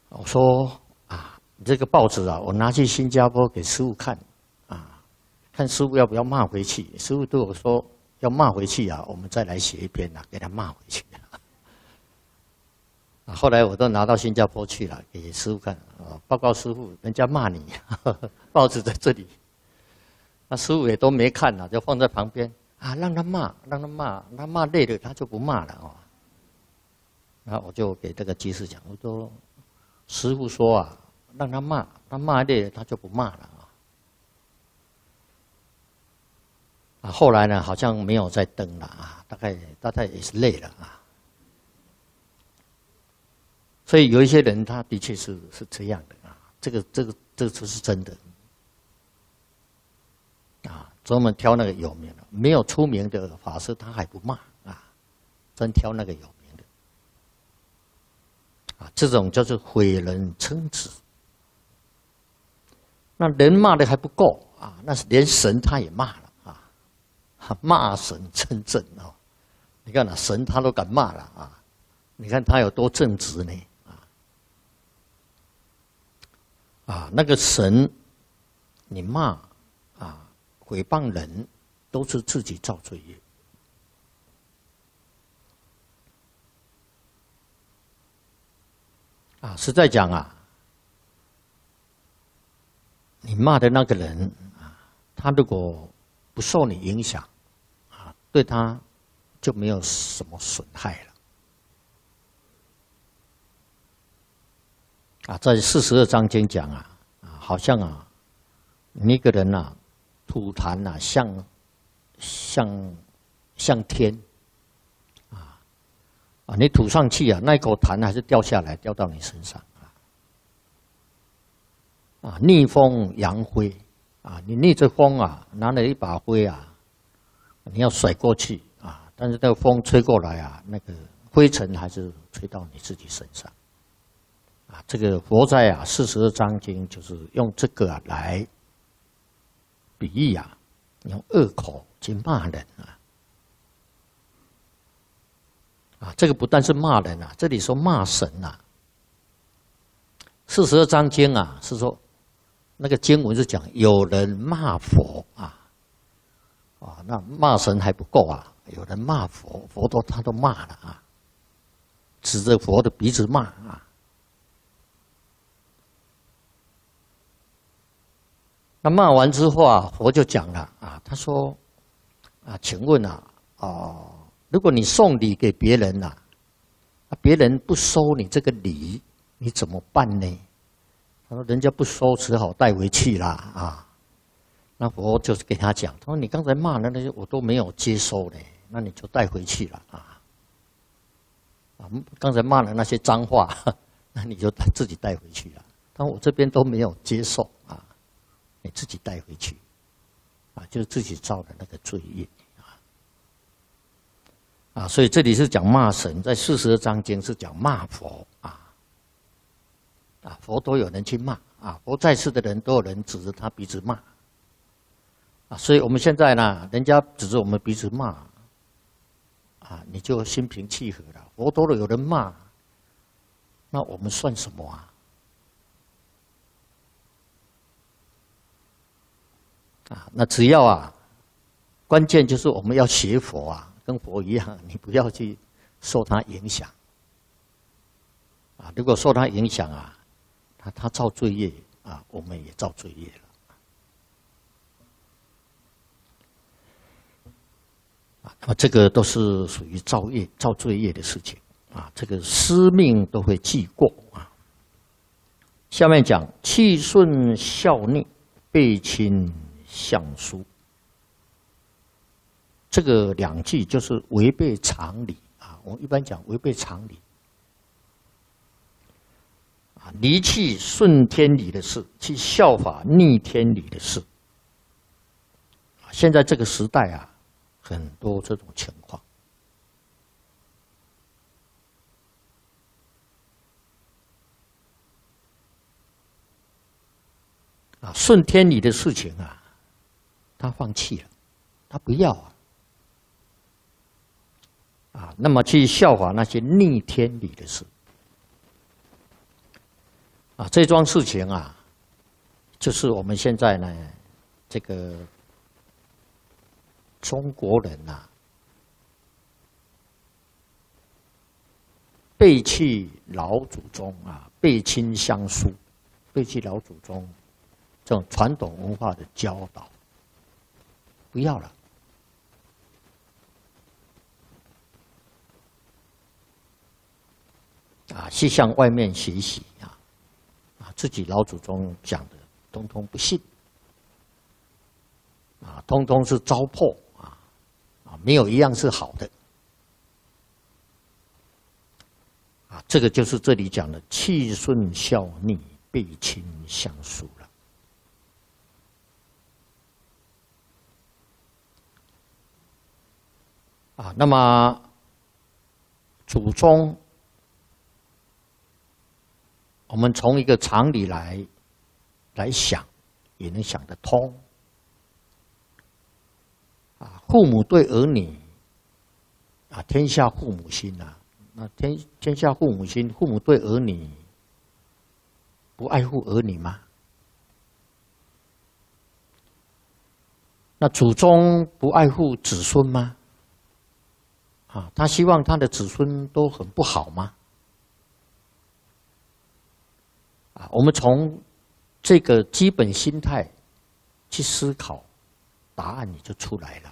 我说啊，你这个报纸啊，我拿去新加坡给师父看啊，看师父要不要骂回去。师父对我说要骂回去啊，我们再来写一篇啊，给他骂回去。后来我都拿到新加坡去了，给师父看啊，报告师父，人家骂你，报纸在这里。那师父也都没看啊，就放在旁边啊，让他骂，让他骂，他骂累了他就不骂了哦。然后我就给这个居士讲，我说师父说啊，让他骂，他骂累了他就不骂了啊。后来呢，好像没有再登了啊，大概也是累了啊。所以有一些人，他的确是这样的啊，这个就是真的啊。专门挑那个有名的，没有出名的法师，他还不骂啊，专挑那个有名的啊。这种叫做毁人称子。那人骂的还不够啊，那是连神他也骂了啊，骂神称正啊。你看神他都敢骂了啊，你看他有多正直呢？那个神，你骂啊，诽谤人，都是自己造罪业啊。实在讲啊，你骂的那个人啊，他如果不受你影响啊，对他就没有什么损害了啊。在42章经讲啊。好像啊，你一个人啊，吐痰啊，像天，你吐上去啊，那一口痰还是掉下来，掉到你身上啊，逆风扬灰啊，你逆着风啊，拿了一把灰啊，你要甩过去啊，但是那个风吹过来啊，那个灰尘还是吹到你自己身上。这个佛在42章经就是用这个来比喻啊，用恶口去骂人这个不但是骂人这里说骂神42章经是说那个经文是讲有人骂佛那骂神还不够有人骂佛，佛他都骂了指着佛的鼻子骂那骂完之后佛就讲了他说请问如果你送礼给别人别人不收你这个礼，你怎么办呢？他说人家不收，只好带回去啦那佛就是给他讲，他说你刚才骂的那些我都没有接收呢，那你就带回去了刚才骂的那些脏话，那你就自己带回去了。但我这边都没有接受你自己带回去就是自己造的那个罪业所以这里是讲骂神，在42章经是讲骂佛佛都有人去骂佛在世的人都有人指着他鼻子骂所以我们现在呢，人家指着我们鼻子骂你就心平气和了。佛都有人骂，那我们算什么那只要关键就是我们要学佛跟佛一样，你不要去受他影响如果受他影响他造罪业我们也造罪业了那么这个都是属于造罪业的事情这个师命都会记过下面讲气顺孝逆，背亲相疏，这个两句就是违背常理我们一般讲违背常理离弃顺天理的事，去效法逆天理的事现在这个时代很多这种情况顺天理的事情他放弃了，他不要那么去效法那些逆天理的事这桩事情啊，就是我们现在呢，这个中国人呐，背弃老祖宗啊，背亲乡疏，背弃老祖宗这种传统文化的教导，不要了。去向外面学习自己老祖宗讲的，通通不信，通通是糟粕没有一样是好的，这个就是这里讲的气顺孝逆，背亲乡疏了。那么祖宗。我们从一个常理来想，也能想得通。父母对儿女，天下父母心那天下父母心，父母对儿女不爱护儿女吗？那祖宗不爱护子孙吗？他希望他的子孙都很不好吗？我们从这个基本心态去思考，答案也就出来了。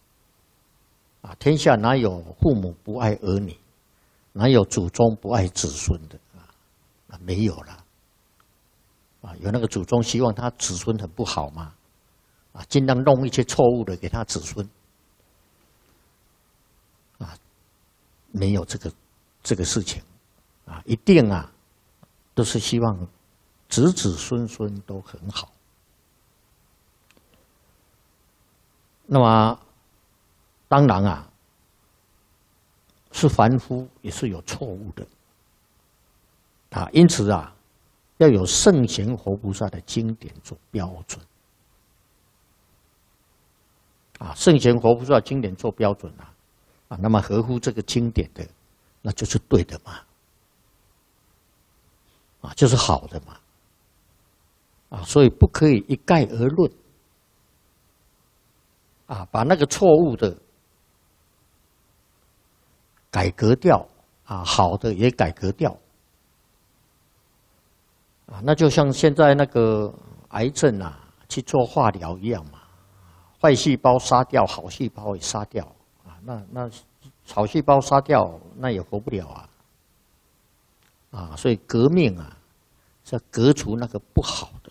天下哪有父母不爱儿女，哪有祖宗不爱子孙的没有了。有那个祖宗希望他子孙很不好吗？尽量弄一些错误的给他子孙。没有这个事情一定都是希望子子孙孙都很好。那么当然是凡夫也是有错误的因此要有圣贤活菩萨的经典做标准圣贤活菩萨经典做标准那么合乎这个经典的，那就是对的嘛就是好的嘛所以不可以一概而论把那个错误的改革掉好的也改革掉那就像现在那个癌症去做化疗一样嘛，坏细胞杀掉，好细胞也杀掉那好细胞杀掉，那也活不了所以革命是要革除那个不好的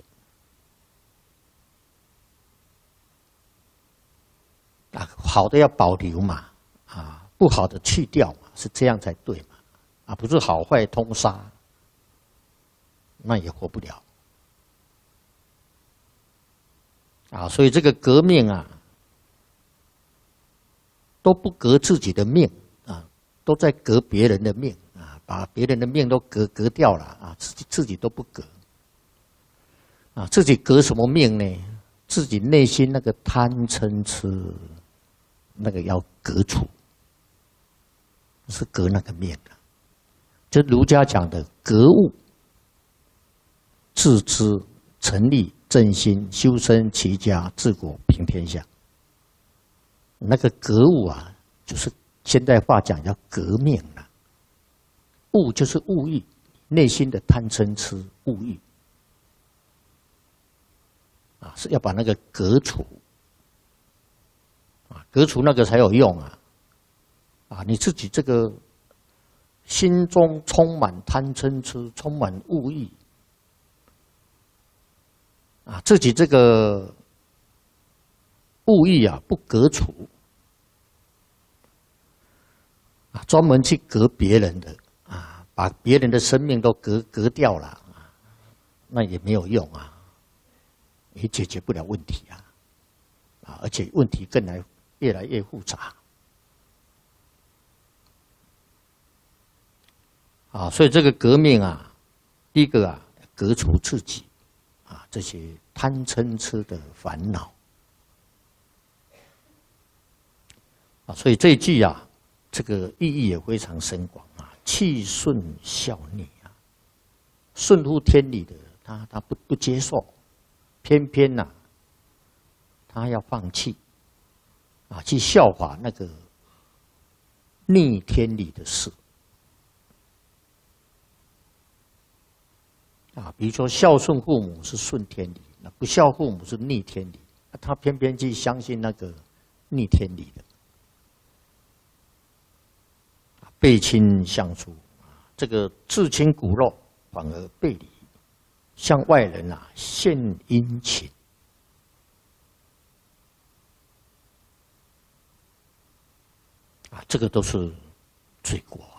好的要保留嘛不好的去掉嘛，是这样才对嘛不是好坏通杀，那也活不了所以这个革命都不革自己的命都在革别人的命把别人的命都革掉了自己都不革自己革什么命呢？自己内心那个贪嗔痴那个要革除，是革那个命就儒家讲的格物、致知、成立、正心、修身、齐家、治国、平天下。那个格物就是现代话讲叫革命了。物就是物欲，内心的贪嗔痴物欲是要把那个革除革除那个才有用你自己这个心中充满贪嗔痴，充满物欲自己这个物欲不革除专门去革别人的把别人的生命都革掉了那也没有用也解决不了问题而且问题越来越复杂所以这个革命第一个革除自己这些贪嗔痴的烦恼所以这一句这个意义也非常深广气顺孝逆顺乎天理的，他不接受，偏偏呐、他要放弃，啊，去效法那个逆天理的事，啊，比如说孝顺父母是顺天理，那不孝父母是逆天理，他偏偏去相信那个逆天理的，背亲相疏，这个至亲骨肉反而背离，向外人啊献殷勤。啊，这个都是罪过。